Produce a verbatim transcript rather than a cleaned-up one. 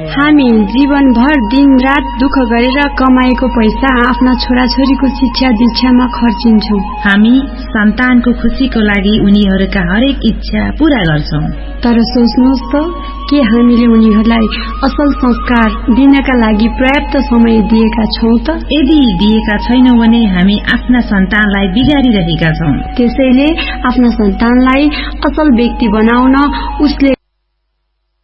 हामी जीवनभर दिनरात दुःख गरेर कमाएको पैसा आफ्ना छोराछोरीको शिक्षा दीक्षामा खर्चिन्छौं। हामी सन्तानको खुशीको लागि उनीहरूका हरेक इच्छा पूरा गर्छौं। तर सोच्नुहोस् त, के हामीले उनीहरूलाई असल संस्कार दिनका लागि पर्याप्त समय दिएका छौं त? यदि दिएका छैनौं भने हामी आफ्ना सन्तानलाई बिगारिरहेका छौं। त्यसैले आफ्ना सन्तानलाई असल व्यक्ति बनाउन उसले